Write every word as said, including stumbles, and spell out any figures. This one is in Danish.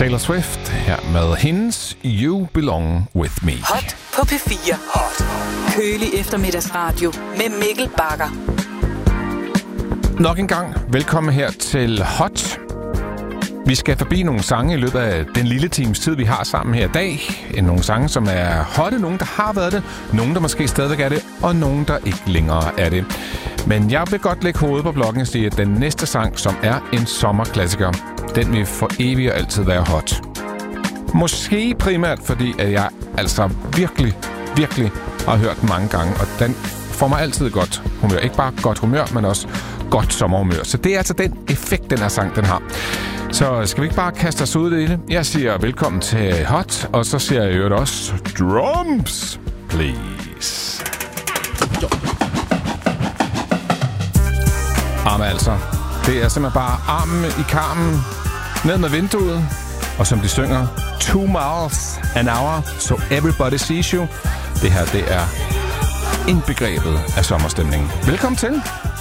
Taylor Swift her med hendes You Belong With Me. Hot på P fire. Hot. Kølig eftermiddagsradio med Mikkel Bagger. Nok en gang velkommen her til Hot. Vi skal forbi nogle sange i løbet af den lille times tid, vi har sammen her i dag. Nogle sange, som er hotte, nogle, der har været det, nogle, der måske stadigvæk er det, og nogle, der ikke længere er det. Men jeg vil godt lægge hovedet på blokken og sige, at den næste sang, som er en sommerklassiker, den vil for evigt og altid være hot. Måske primært, fordi at jeg altså virkelig, virkelig har hørt den mange gange, og den får mig altid godt humør. Ikke bare godt humør, men også godt sommerhumør. Så det er altså den effekt, den her sang, den har. Så skal vi ikke bare kaste os ud i det? Jeg siger velkommen til Hot, og så siger jeg jo også drums, please. Arme altså. Det er simpelthen bare armen i karmen, ned med vinduet, og som de synger, two miles an hour, so everybody sees you. Det her, det er indbegrebet af sommerstemningen. Velkommen til.